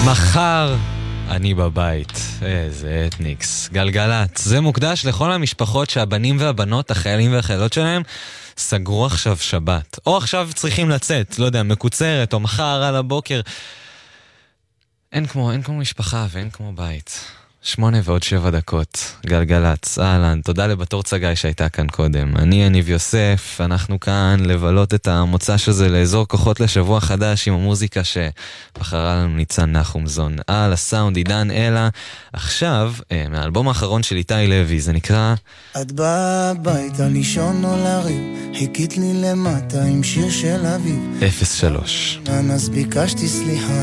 מחר אני בבית. איזה אתניקס. גלגלת. זה מוקדש לכל המשפחות שהבנים והבנות, החיילים והחיילות שלהם, סגרו עכשיו שבת. או עכשיו צריכים לצאת, לא יודע, מקוצרת, או מחר על הבוקר. אין כמו משפחה ואין כמו בית. 8:07. גלגלת. אהלן, תודה לבתור צגאי שהייתה כאן קודם. אני יניב יוסף, אנחנו כאן לבלות את המוצ"ש הזה לאזור כוחות לשבוע חדש עם המוזיקה שבחרה לנו ניצן נחומזון. על הסאונד עידן אלה. עכשיו, מהאלבום האחרון של איתי לוי, זה נקרא את באה הביתה לישון או לריב, חיכית לי למטה עם שיר של אביב 03. אז ביקשתי סליחה,